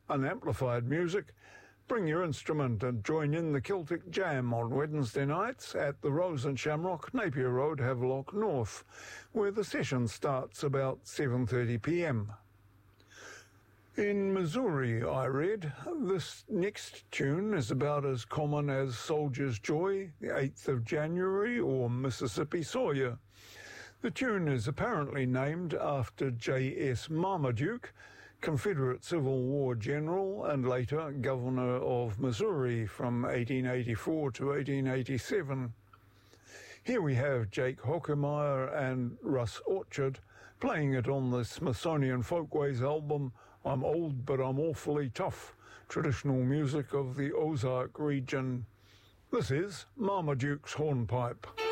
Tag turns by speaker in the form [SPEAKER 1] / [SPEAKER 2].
[SPEAKER 1] unamplified music. Bring your instrument and join in the Celtic Jam on Wednesday nights at the Rose and Shamrock, Napier Road, Havelock North, where the session starts about 7:30 p.m. In Missouri, I read, this next tune is about as common as Soldier's Joy, the 8th of January, or Mississippi Sawyer. The tune is apparently named after J.S. Marmaduke, Confederate Civil War general and later governor of Missouri from 1884 to 1887. Here we have Jake Hockemeyer and Russ Orchard playing it on the Smithsonian Folkways album, I'm Old But I'm Awfully Tough, traditional music of the Ozark region. This is Marmaduke's Hornpipe.